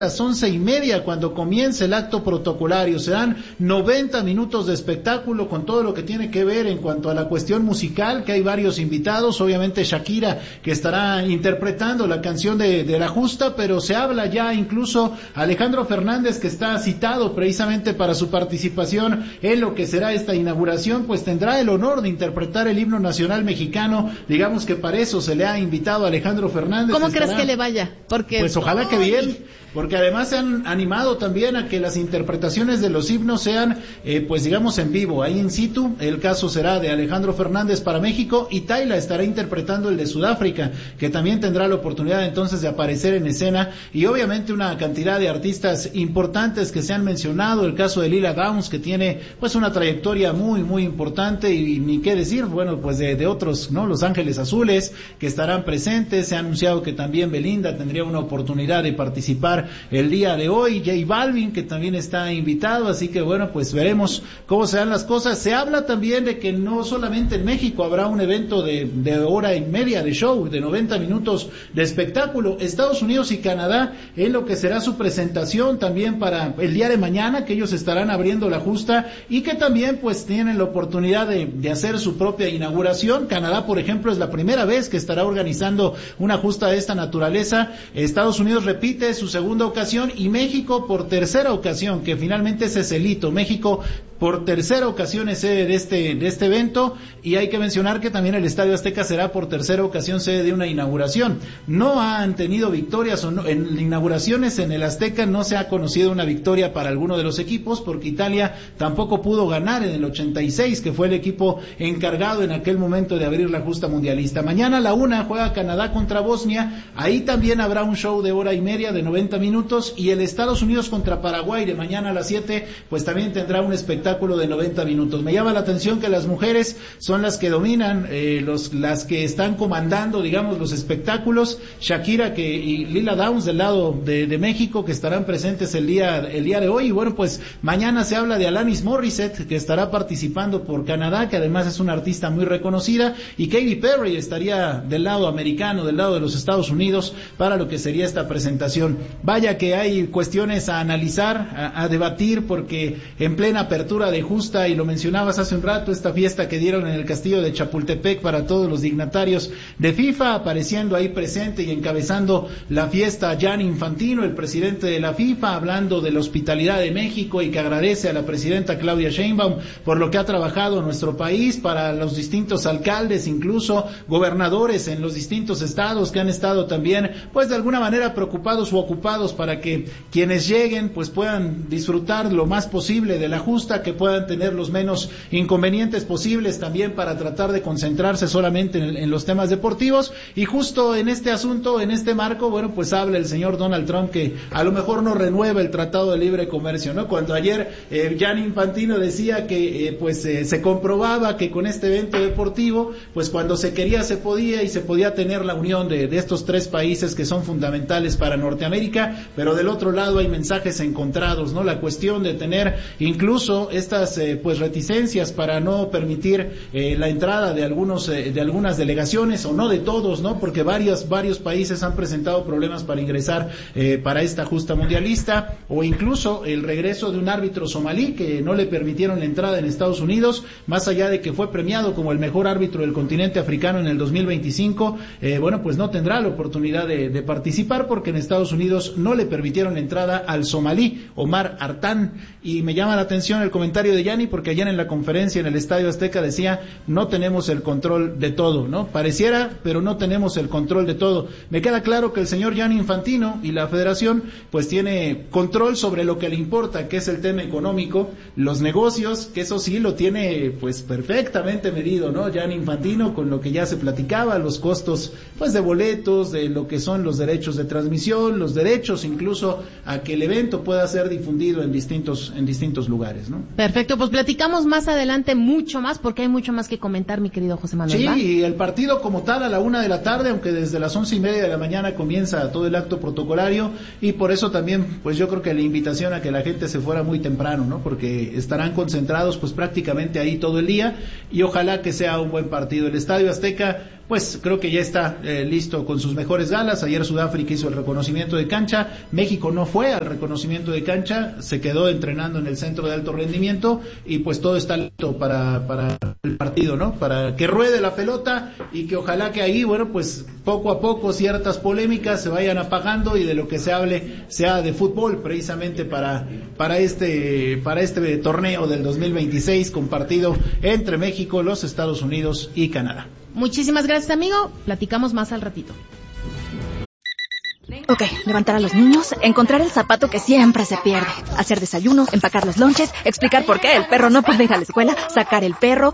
las 11:30 cuando comience el acto protocolario. Serán 90 minutos de espectáculo con todo lo que tiene que ver en cuanto a la cuestión musical, que hay varios invitados, obviamente Shakira, que estará interpretando la canción de la justa, pero se habla ya incluso Alejandro Fernández, que está citado precisamente para su participación en lo que será esta inauguración, pues tendrá el honor de interpretar el himno nacional mexicano. Digamos que para eso se le ha invitado a Alejandro Fernández. ¿Cómo crees que le vaya? Porque pues ojalá que bien, porque además se han animado también a que las interpretaciones de los himnos sean, pues digamos en vivo, ahí in situ. El caso será de Alejandro Fernández para México, y Tayla estará interpretando el de Sudáfrica, que también tendrá la oportunidad entonces de aparecer en escena, y obviamente una cantidad de artistas importantes que se han mencionado. El caso de Lila Downs, que tiene pues una trayectoria muy muy importante, y ni qué decir, bueno, pues de otros, ¿no? Los Ángeles Azules, que estarán presentes. Se ha anunciado que también Belinda tendría una oportunidad de participar el día de hoy, J Balvin, que también está invitado, así que bueno, pues veremos cómo se dan las cosas. Se habla también de que no solamente en México habrá un evento de hora y media de show, de 90 minutos de espectáculo. Estados Unidos y Canadá, en lo que será su presentación también para el día de mañana, que ellos estarán abriendo la justa, y que también pues tienen la oportunidad de hacer su propia inauguración. Canadá, por ejemplo, es la primera vez que estará organizando una justa de esta naturaleza. Estados Unidos repite su segunda ocasión, y México por tercera ocasión, que finalmente ese es el hito. México por tercera ocasión es sede de este evento, y hay que mencionar que también el Estadio Azteca será por tercera ocasión sede de una inauguración. No han tenido victorias en inauguraciones en el Azteca, no se ha conocido una victoria para alguno de los equipos, porque Italia tampoco pudo ganar en el 86, que fue el equipo encargado en aquel momento de abrir la justa mundialista. Mañana a la 1 juega Canadá contra Bosnia, ahí también habrá un show de hora y media de 90 minutos, y el Estados Unidos contra Paraguay de mañana a las 7, pues también tendrá un espectáculo de 90 minutos. Me llama la atención que las mujeres son las que dominan, las que están comandando, digamos, los espectáculos. Shakira y Lila Downs del lado de México, que estarán presentes el día de hoy. Y bueno, pues mañana se habla de Alanis Morissette, que estará participando por Canadá, que además es una artista muy reconocida, y Katy Perry estaría del lado americano, del lado de los Estados Unidos, para lo que sería esta presentación. Vaya que hay cuestiones a analizar, a debatir, porque en plena apertura de justa, y lo mencionabas hace un rato, esta fiesta que dieron en el castillo de Chapultepec para todos los dignatarios de FIFA, apareciendo ahí presente y encabezando la fiesta Gianni Infantino, el presidente de la FIFA, hablando de la hospitalidad de México, y que agradece a la presidenta Claudia Sheinbaum por lo que ha trabajado en nuestro país, para los distintos alcaldes, incluso gobernadores en los distintos estados, que han estado también pues de alguna manera preocupados u ocupados para que quienes lleguen pues puedan disfrutar lo más posible de la justa, que puedan tener los menos inconvenientes posibles también, para tratar de concentrarse solamente en los temas deportivos. Y justo en este asunto, en este marco, bueno, pues habla el señor Donald Trump, que a lo mejor no renueva el Tratado de Libre Comercio, ¿no? Cuando ayer Gianni Infantino decía que se comprobaba que con este evento deportivo, pues cuando se quería se podía, y se podía tener la unión de estos tres países que son fundamentales para Norteamérica, pero del otro lado hay mensajes encontrados, ¿no? La cuestión de tener incluso estas pues reticencias para no permitir la entrada de algunas delegaciones, o no de todos, ¿no? Porque varios países han presentado problemas para ingresar para esta justa mundialista, o incluso el regreso de un árbitro somalí que no le permitieron la entrada en Estados Unidos, más allá de que fue premiado como el mejor árbitro del continente africano en el 2025, bueno, pues no tendrá la oportunidad de participar, porque en Estados Unidos no le permitieron la entrada al somalí Omar Artán. Y me llama la atención el comentario de Gianni, porque ayer en la conferencia en el Estadio Azteca decía: no tenemos el control de todo, ¿no? Pareciera, pero no tenemos el control de todo. Me queda claro que el señor Gianni Infantino y la federación pues tiene control sobre lo que le importa, que es el tema económico, los negocios, que eso sí lo tiene pues perfectamente medido, ¿no? Gianni Infantino, con lo que ya se platicaba, los costos pues de boletos, de lo que son los derechos de transmisión, los derechos incluso a que el evento pueda ser difundido en distintos lugares, ¿no? Perfecto, pues platicamos más adelante mucho más, porque hay mucho más que comentar, mi querido José Manuel. Sí, y el partido como tal a la 1 de la tarde, aunque desde las 11:30 de la mañana comienza todo el acto protocolario, y por eso también pues yo creo que la invitación a que la gente se fuera muy temprano, ¿no? Porque estarán concentrados pues prácticamente ahí todo el día, y ojalá que sea un buen partido. El Estadio Azteca pues creo que ya está listo con sus mejores galas. Ayer Sudáfrica hizo el reconocimiento de cancha, México no fue al reconocimiento de cancha, se quedó entrenando en el centro de alto rendimiento y pues todo está listo para el partido, ¿no? Para que ruede la pelota y que ojalá que ahí, bueno, pues poco a poco ciertas polémicas se vayan apagando y de lo que se hable sea de fútbol, precisamente para este torneo del 2026 compartido entre México, los Estados Unidos y Canadá. Muchísimas gracias, amigo. Platicamos más al ratito. Ok, levantar a los niños, encontrar el zapato que siempre se pierde, hacer desayunos, empacar los lonches, explicar por qué el perro no puede ir a la escuela, sacar el perro,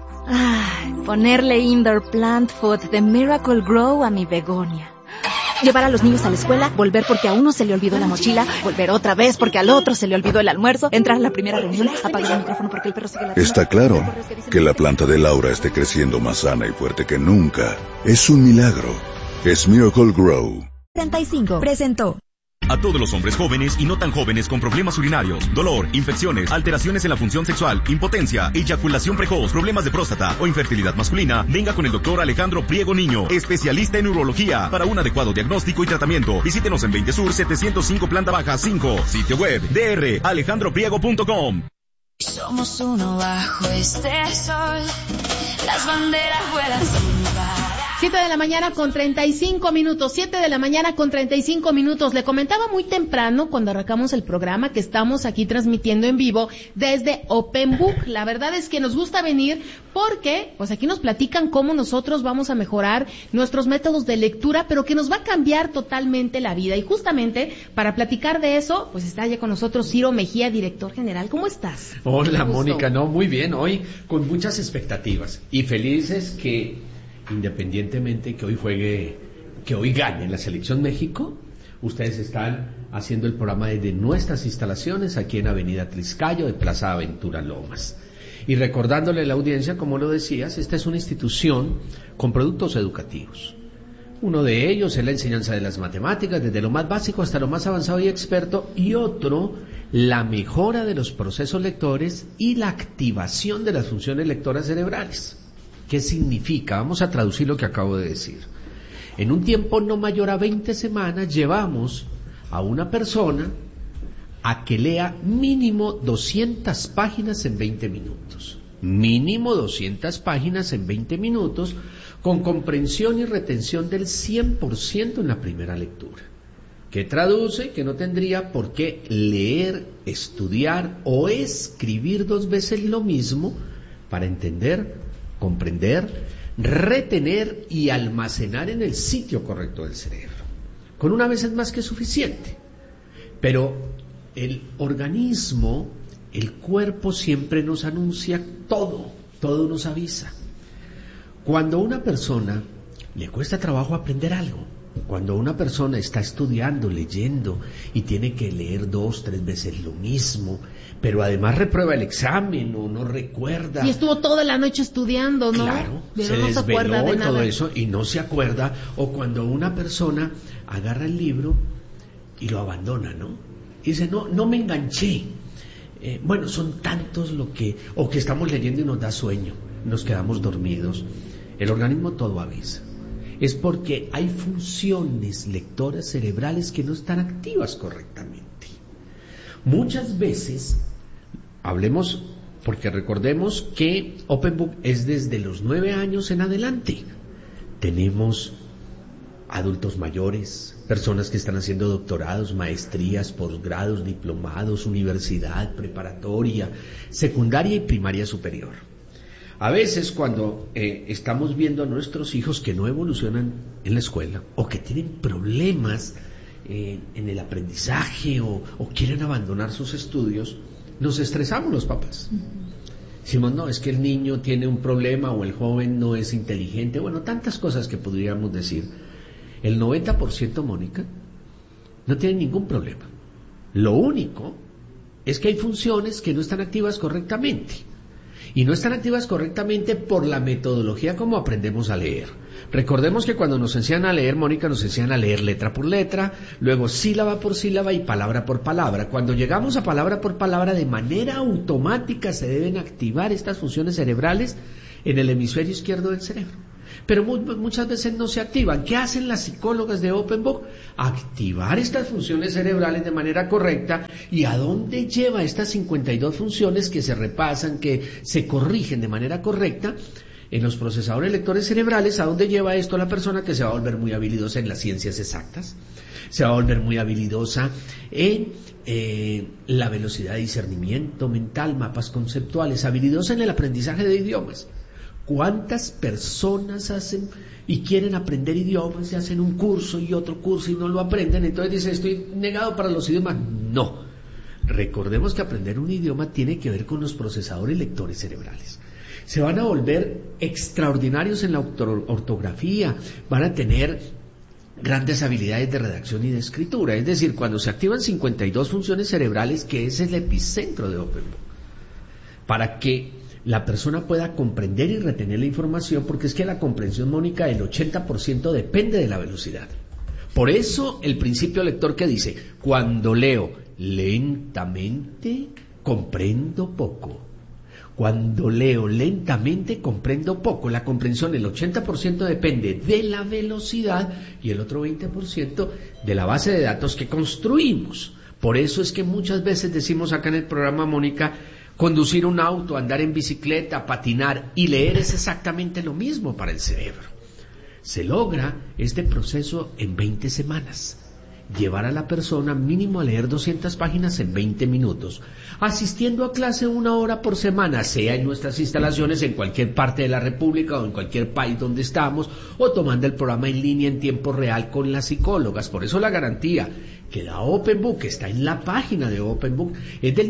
ponerle indoor plant food de Miracle Grow a mi begonia. Llevar a los niños a la escuela, volver porque a uno se le olvidó la mochila, volver otra vez porque al otro se le olvidó el almuerzo, entrar a la primera reunión, apagar el micrófono porque el perro sigue ladrando. Está claro que la planta de Laura esté creciendo más sana y fuerte que nunca. Es un milagro. Es Miracle Grow. 35 presentó. A todos los hombres jóvenes y no tan jóvenes con problemas urinarios, dolor, infecciones, alteraciones en la función sexual, impotencia, eyaculación precoz, problemas de próstata o infertilidad masculina, venga con el doctor Alejandro Priego Niño, especialista en urología. Para un adecuado diagnóstico y tratamiento, visítenos en 20 Sur 705 Planta Baja 5, sitio web dralejandropriego.com. Somos uno bajo este sol, las banderas vuelan sin parar. 7 de la mañana con 35 minutos, 7 de la mañana con 35 minutos. Le comentaba muy temprano cuando arrancamos el programa que estamos aquí transmitiendo en vivo desde Open Book. La verdad es que nos gusta venir porque pues aquí nos platican cómo nosotros vamos a mejorar nuestros métodos de lectura, pero que nos va a cambiar totalmente la vida. Y justamente para platicar de eso, pues está ya con nosotros Ciro Mejía, director general. ¿Cómo estás? Hola, Mónica, muy bien, hoy con muchas expectativas y felices que independientemente que hoy gane la Selección México, ustedes están haciendo el programa desde nuestras instalaciones aquí en Avenida Triscayo de Plaza Aventura Lomas. Y recordándole a la audiencia, como lo decías, esta es una institución con productos educativos. Uno de ellos es la enseñanza de las matemáticas, desde lo más básico hasta lo más avanzado y experto, y otro, la mejora de los procesos lectores y la activación de las funciones lectoras cerebrales. ¿Qué significa? Vamos a traducir lo que acabo de decir. En un tiempo no mayor a 20 semanas llevamos a una persona a que lea mínimo 200 páginas en 20 minutos. Mínimo 200 páginas en 20 minutos con comprensión y retención del 100% en la primera lectura. ¿Qué traduce? Que no tendría por qué leer, estudiar o escribir 2 veces lo mismo para entender, comprender, retener y almacenar en el sitio correcto del cerebro. Con una vez es más que suficiente. Pero el organismo, el cuerpo siempre nos anuncia todo nos avisa. Cuando a una persona le cuesta trabajo aprender algo, cuando una persona está estudiando, leyendo y tiene que leer 2, 3 veces lo mismo, pero además reprueba el examen o no recuerda. Y estuvo toda la noche estudiando, ¿no? Claro, pero se no se acuerda de desveló y todo nada. eso y no se acuerda. O cuando una persona agarra el libro y lo abandona, ¿no? Y dice, no me enganché. Bueno, son tantos que estamos leyendo y nos da sueño, nos quedamos dormidos. El organismo todo avisa. Es porque hay funciones lectoras cerebrales que no están activas correctamente. Muchas veces, hablemos, porque recordemos que Open Book es desde los 9 años en adelante. Tenemos adultos mayores, personas que están haciendo doctorados, maestrías, posgrados, diplomados, universidad, preparatoria, secundaria y primaria superior. A veces cuando estamos viendo a nuestros hijos que no evolucionan en la escuela o que tienen problemas en el aprendizaje o quieren abandonar sus estudios, nos estresamos los papás. Decimos, no, es que el niño tiene un problema o el joven no es inteligente. Bueno, tantas cosas que podríamos decir. El 90%, Mónica, no tiene ningún problema. Lo único es que hay funciones que no están activas correctamente. Y no están activas correctamente por la metodología como aprendemos a leer. Recordemos que cuando nos enseñan a leer, Mónica, nos enseñan a leer letra por letra, luego sílaba por sílaba y palabra por palabra. Cuando llegamos a palabra por palabra, de manera automática se deben activar estas funciones cerebrales en el hemisferio izquierdo del cerebro. pero muchas veces no se activan. ¿Qué hacen las psicólogas de Open Book? Activar estas funciones cerebrales de manera correcta. ¿Y a dónde lleva estas 52 funciones que se repasan, que se corrigen de manera correcta? En los procesadores lectores cerebrales, ¿a dónde lleva esto a la persona? Que se va a volver muy habilidosa en las ciencias exactas, se va a volver muy habilidosa en la velocidad de discernimiento mental, mapas conceptuales, habilidosa en el aprendizaje de idiomas. ¿Cuántas personas hacen y quieren aprender idiomas y hacen un curso y otro curso y no lo aprenden? Entonces dicen, estoy negado para los idiomas. No. Recordemos que aprender un idioma tiene que ver con los procesadores lectores cerebrales. Se van a volver extraordinarios en la ortografía, van a tener grandes habilidades de redacción y de escritura. Es decir, cuando se activan 52 funciones cerebrales, que ese es el epicentro de Open Book, para que la persona pueda comprender y retener la información, porque es que la comprensión, Mónica, el 80% depende de la velocidad. Por eso el principio lector que dice, cuando leo lentamente, comprendo poco. Cuando leo lentamente, comprendo poco. La comprensión, el 80% depende de la velocidad y el otro 20% de la base de datos que construimos. Por eso es que muchas veces decimos acá en el programa, Mónica, conducir un auto, andar en bicicleta, patinar y leer es exactamente lo mismo para el cerebro. Se logra este proceso en 20 semanas. Llevar a la persona mínimo a leer 200 páginas en 20 minutos, asistiendo a clase 1 hora por semana, sea en nuestras instalaciones en cualquier parte de la República o en cualquier país donde estamos, o tomando el programa en línea en tiempo real con las psicólogas. Por eso la garantía que da Open Book, que está en la página de Open Book, es del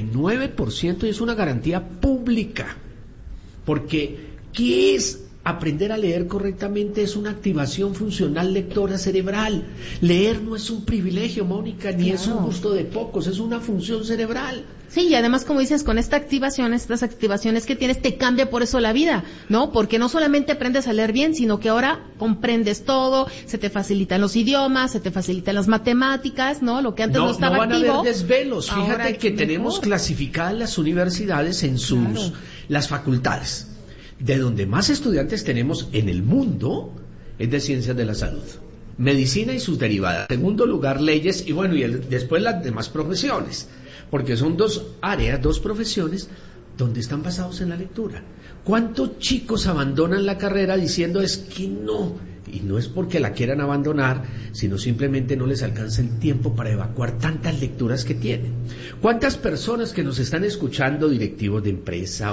99% y es una garantía pública. Porque, ¿qué es? Aprender a leer correctamente es una activación funcional lectora cerebral. Leer no es un privilegio, Mónica, ni es un gusto de pocos, es una función cerebral. Sí, y además, como dices, con esta activación, estas activaciones que tienes, te cambia por eso la vida, ¿no? Porque no solamente aprendes a leer bien, sino que ahora comprendes todo, se te facilitan los idiomas, se te facilitan las matemáticas, ¿no? Lo que antes no estaba activo. No van a haber desvelos. Fíjate que tenemos clasificadas las universidades en sus las facultades. De donde más estudiantes tenemos en el mundo es de ciencias de la salud, medicina y sus derivadas. En segundo lugar, leyes y bueno, después las demás profesiones, porque son dos áreas, dos profesiones donde están basados en la lectura. ¿Cuántos chicos abandonan la carrera diciendo es que no? Y no es porque la quieran abandonar, sino simplemente no les alcanza el tiempo para evacuar tantas lecturas que tienen. ¿Cuántas personas que nos están escuchando, directivos de empresa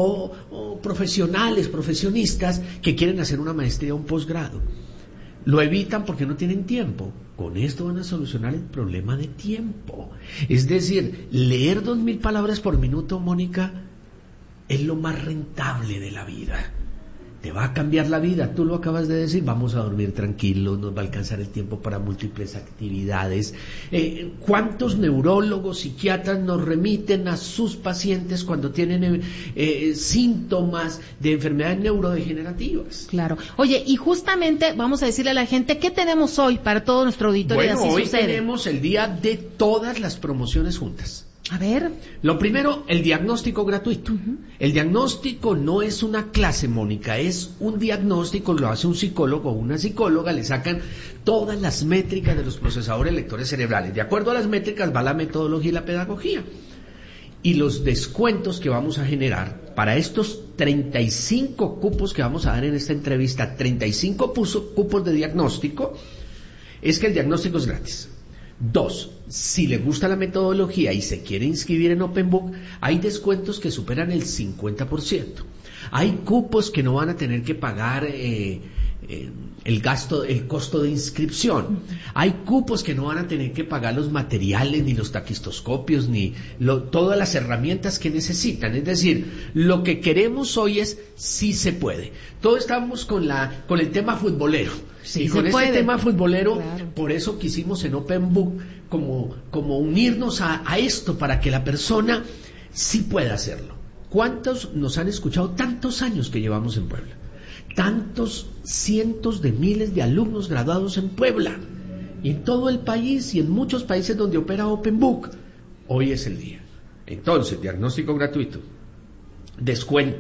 o profesionales, profesionistas, que quieren hacer una maestría o un posgrado? Lo evitan porque no tienen tiempo. Con esto van a solucionar el problema de tiempo. Es decir, leer 2000 palabras por minuto, Mónica, es lo más rentable de la vida. Te va a cambiar la vida, tú lo acabas de decir, vamos a dormir tranquilos, nos va a alcanzar el tiempo para múltiples actividades. ¿Cuántos neurólogos, psiquiatras nos remiten a sus pacientes cuando tienen síntomas de enfermedades neurodegenerativas? Claro. Oye, y justamente vamos a decirle a la gente, ¿qué tenemos hoy para todo nuestro auditorio? Bueno, hoy tenemos el día de todas las promociones juntas. A ver. Lo primero, el diagnóstico gratuito. El diagnóstico no es una clase, Mónica, es un diagnóstico, lo hace un psicólogo o una psicóloga, le sacan todas las métricas de los procesadores lectores cerebrales. De acuerdo a las métricas va la metodología y la pedagogía. Y los descuentos que vamos a generar para estos 35 cupos que vamos a dar en esta entrevista, 35 cupos de diagnóstico, es que el diagnóstico es gratis. 2, si le gusta la metodología y se quiere inscribir en Open Book, hay descuentos que superan el 50%. Hay cupos que no van a tener que pagar el costo de inscripción. Hay cupos que no van a tener que pagar los materiales, ni los taquistoscopios, ni todas las herramientas que necesitan. Es decir, lo que queremos hoy es si se puede. Todos estamos con el tema futbolero. Sí, y con este tema futbolero, claro. Por eso quisimos en Open Book como unirnos a esto para que la persona sí pueda hacerlo. ¿Cuántos nos han escuchado tantos años que llevamos en Puebla? Tantos cientos de miles de alumnos graduados en Puebla, y en todo el país y en muchos países donde opera Open Book. Hoy es el día. Entonces, diagnóstico gratuito, descuentos,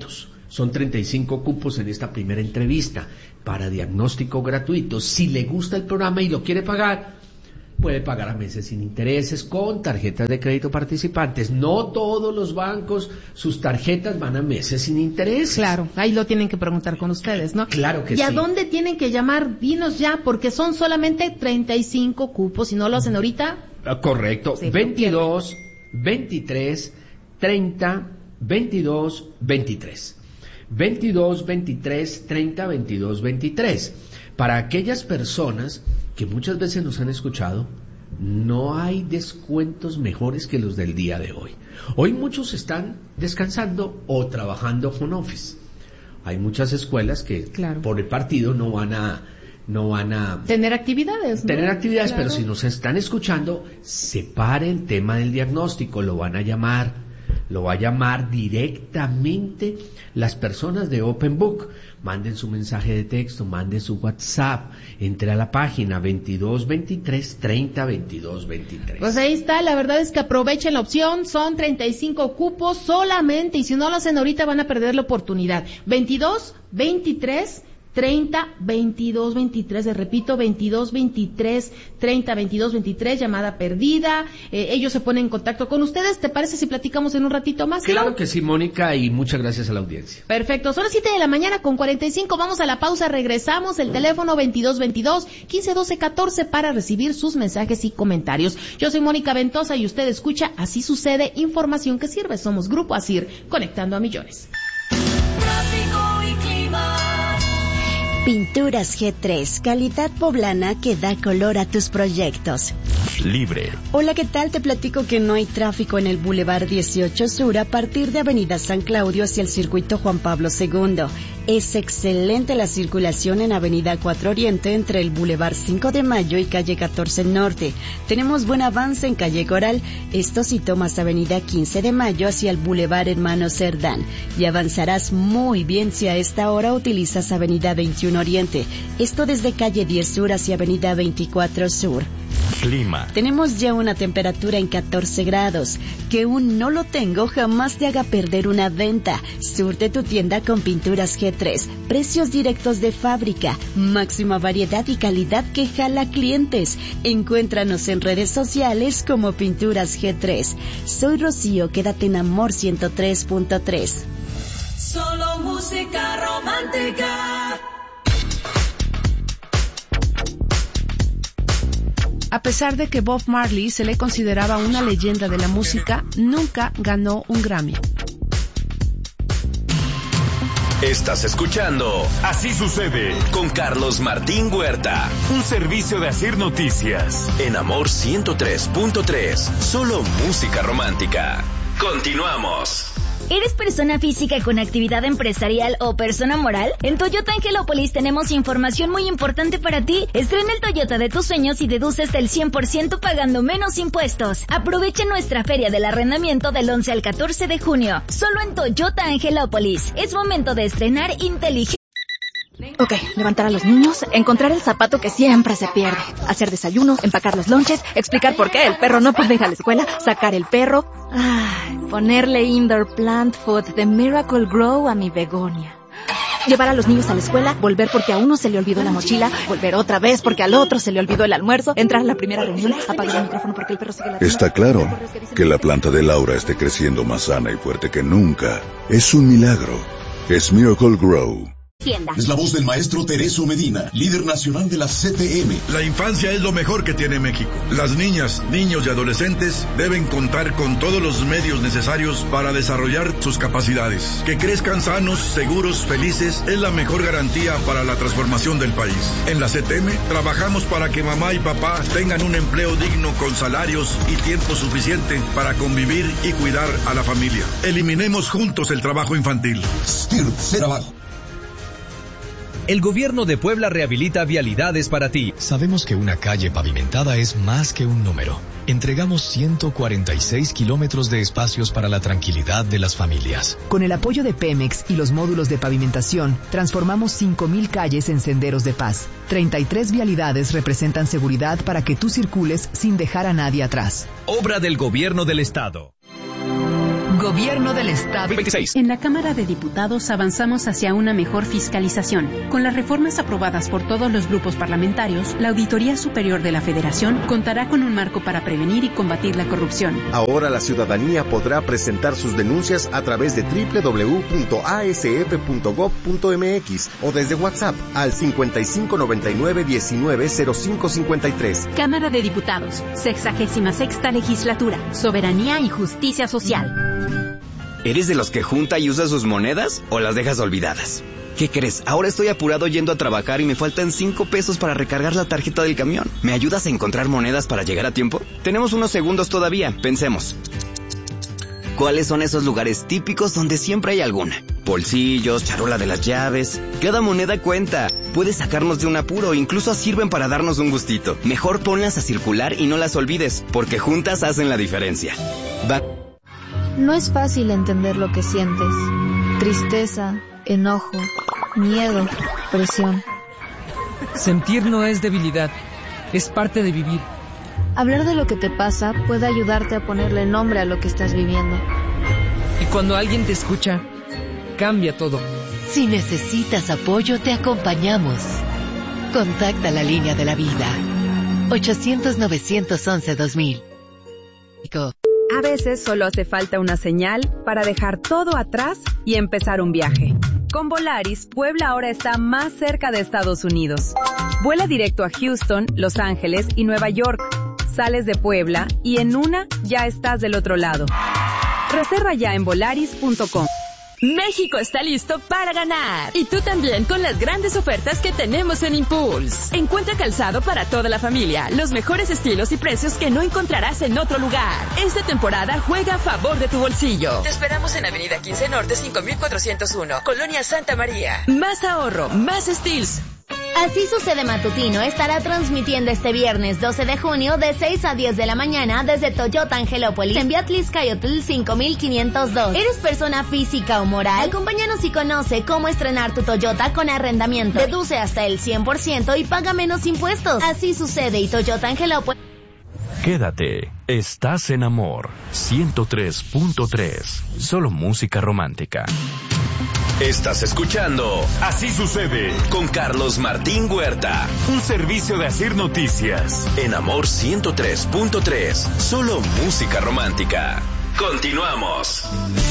Son 35 cupos en esta primera entrevista para diagnóstico gratuito. Si le gusta el programa y lo quiere pagar, puede pagar a meses sin intereses con tarjetas de crédito participantes. No todos los bancos, sus tarjetas van a meses sin intereses. Claro, ahí lo tienen que preguntar con ustedes, ¿no? Claro que sí. ¿Y a dónde tienen que llamar? Dinos ya, porque son solamente 35 cupos. Si no lo hacen ahorita... Correcto. Sí, 22, 23, 30, 22, 23. 22, 23, 30, 22, 23. Para aquellas personas que muchas veces nos han escuchado, no hay descuentos mejores que los del día de hoy. Hoy muchos están descansando o trabajando home office. Hay muchas escuelas que por el partido no van a tener actividades, ¿no? Tener actividades, claro. Pero si nos están escuchando, separe el tema del diagnóstico, lo va a llamar directamente las personas de Open Book. Manden su mensaje de texto, manden su WhatsApp, entre a la página 22 23 30 22 23. Pues ahí está, la verdad es que aprovechen la opción, son 35 cupos solamente, y si no lo hacen ahorita van a perder la oportunidad. 22 23 30 22 23, les repito, 22 23 30 22 23, llamada perdida. Ellos se ponen en contacto con ustedes. ¿Te parece si platicamos en un ratito más? Claro que sí, Mónica, y muchas gracias a la audiencia. Perfecto, son las 7 de la mañana con 45, vamos a la pausa, regresamos, el teléfono 22 22 15 12 14 para recibir sus mensajes y comentarios. Yo soy Mónica Ventosa y usted escucha Así Sucede, información que sirve. Somos Grupo ASIR, conectando a millones. Pinturas G3, calidad poblana que da color a tus proyectos. Libre. Hola, ¿qué tal? Te platico que no hay tráfico en el Boulevard 18 Sur a partir de Avenida San Claudio hacia el Circuito Juan Pablo II. Es excelente la circulación en Avenida 4 Oriente entre el Boulevard 5 de Mayo y Calle 14 Norte. Tenemos buen avance en Calle Coral, esto si tomas Avenida 15 de Mayo hacia el Boulevard Hermano Cerdán. Y avanzarás muy bien si a esta hora utilizas Avenida 21 Oriente, esto desde Calle 10 Sur hacia Avenida 24 Sur. Clima. Tenemos ya una temperatura en 14 grados. Que un no lo tengo jamás te haga perder una venta. Surte tu tienda con Pinturas G3. Precios directos de fábrica. Máxima variedad y calidad que jala clientes. Encuéntranos en redes sociales como Pinturas G3. Soy Rocío, quédate en Amor 103.3. Solo música romántica. A pesar de que Bob Marley se le consideraba una leyenda de la música, nunca ganó un Grammy. Estás escuchando Así Sucede con Carlos Martín Huerta. Un servicio de ASIR Noticias. En Amor 103.3. Solo música romántica. Continuamos. ¿Eres persona física con actividad empresarial o persona moral? En Toyota Angelópolis tenemos información muy importante para ti. Estrena el Toyota de tus sueños y deduce hasta el 100% pagando menos impuestos. Aprovecha nuestra feria del arrendamiento del 11 al 14 de junio. Solo en Toyota Angelópolis. Es momento de estrenar inteligente. Ok, levantar a los niños, encontrar el zapato que siempre se pierde, hacer desayuno, empacar los lonches, explicar por qué el perro no puede ir a la escuela, sacar el perro, ponerle indoor plant food de Miracle Grow a mi begonia. Llevar a los niños a la escuela, volver porque a uno se le olvidó la mochila, volver otra vez porque al otro se le olvidó el almuerzo, entrar a la primera reunión, apagar el micrófono porque el perro sigue ladrando. Está claro que la planta de Laura esté creciendo más sana y fuerte que nunca. Es un milagro. Es Miracle Grow. Es la voz del maestro Tereso Medina, líder nacional de la CTM. La infancia es lo mejor que tiene México. Las niñas, niños y adolescentes deben contar con todos los medios necesarios para desarrollar sus capacidades. Que crezcan sanos, seguros, felices es la mejor garantía para la transformación del país. En la CTM trabajamos para que mamá y papá tengan un empleo digno con salarios y tiempo suficiente para convivir y cuidar a la familia. Eliminemos juntos el trabajo infantil. STIRP, ser abajo. El gobierno de Puebla rehabilita vialidades para ti. Sabemos que una calle pavimentada es más que un número. Entregamos 146 kilómetros de espacios para la tranquilidad de las familias. Con el apoyo de Pemex y los módulos de pavimentación, transformamos 5,000 calles en senderos de paz. 33 vialidades representan seguridad para que tú circules sin dejar a nadie atrás. Obra del gobierno del estado. Gobierno del Estado. 26. En la Cámara de Diputados avanzamos hacia una mejor fiscalización. Con las reformas aprobadas por todos los grupos parlamentarios, la Auditoría Superior de la Federación contará con un marco para prevenir y combatir la corrupción. Ahora la ciudadanía podrá presentar sus denuncias a través de www.asf.gov.mx o desde WhatsApp al 5599-190553. Cámara de Diputados, 66ª Legislatura, Soberanía y Justicia Social. ¿Eres de los que junta y usa sus monedas o las dejas olvidadas? ¿Qué crees? Ahora estoy apurado yendo a trabajar y me faltan 5 pesos para recargar la tarjeta del camión. ¿Me ayudas a encontrar monedas para llegar a tiempo? Tenemos unos segundos todavía, pensemos. ¿Cuáles son esos lugares típicos donde siempre hay alguna? Bolsillos, charola de las llaves. Cada moneda cuenta. Puede sacarnos de un apuro, incluso sirven para darnos un gustito. Mejor ponlas a circular y no las olvides, porque juntas hacen la diferencia. No es fácil entender lo que sientes. Tristeza, enojo, miedo, presión. Sentir no es debilidad, es parte de vivir. Hablar de lo que te pasa puede ayudarte a ponerle nombre a lo que estás viviendo. Y cuando alguien te escucha, cambia todo. Si necesitas apoyo, te acompañamos. Contacta la línea de la vida. 800-911-2000. A veces solo hace falta una señal para dejar todo atrás y empezar un viaje. Con Volaris, Puebla ahora está más cerca de Estados Unidos. Vuela directo a Houston, Los Ángeles y Nueva York. Sales de Puebla y en una ya estás del otro lado. Reserva ya en volaris.com. México está listo para ganar. Y tú también con las grandes ofertas que tenemos en Impulse. Encuentra calzado para toda la familia, los mejores estilos y precios que no encontrarás en otro lugar. Esta temporada juega a favor de tu bolsillo. Te esperamos en Avenida 15 Norte 5401, Colonia Santa María. Más ahorro, más styles. Así Sucede Matutino estará transmitiendo este viernes 12 de junio de 6 a 10 de la mañana desde Toyota Angelópolis en Beatlixcayotl 5502. ¿Eres persona física o moral? Acompáñanos y conoce cómo estrenar tu Toyota con arrendamiento. Deduce hasta el 100% y paga menos impuestos. Así Sucede y Toyota Angelópolis. Quédate, estás en Amor 103.3, solo música romántica. Estás escuchando Así Sucede con Carlos Martín Huerta. Un servicio de Asir Noticias. En Amor 103.3. Solo música romántica. Continuamos.